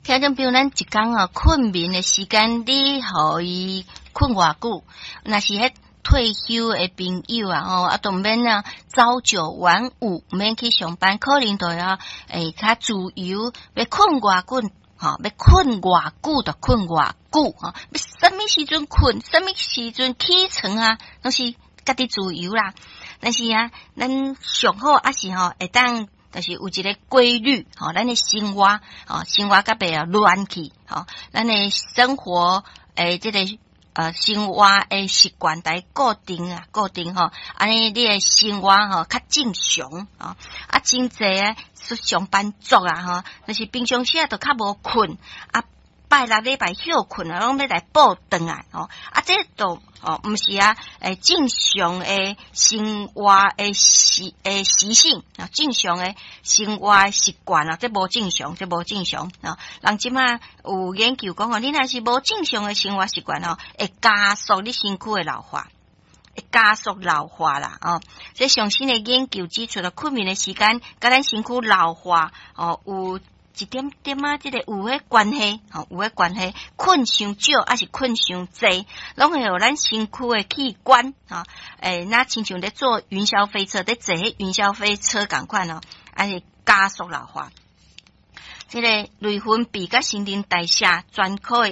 听种比如咱一工困眠的时间，你互伊困偌久？若是迄退休的朋友都毋免朝九晚五，毋免去上班，可能就要较自由，要困偌久。要困偌久就困偌久要什么时阵困，什么时阵起床都是家己自由啦。但是咱上好还是会当，就是有一个规律咱的生活生活甲袂乱去咱的生活这个生活的习惯来固定安尼你的生活较正常真济上班族就是平常时都较无困拜六礼拜休困拢要来补回来这都毋是正常的生活的习性正常的生活的习惯这无正常，这无正常人即马有研究讲你若是无正常的生活习惯会加速你身躯的老化，会加速老化啦这上新的研究指出困眠的时间甲咱身躯老化有一点点这个有迄关系有迄关系，困伤少还是困伤济，拢会有咱身躯的器官那亲像咧坐云霄飞车，咧坐迄云霄飞车共款还是加速老化。这个内分泌甲新陈代谢专科的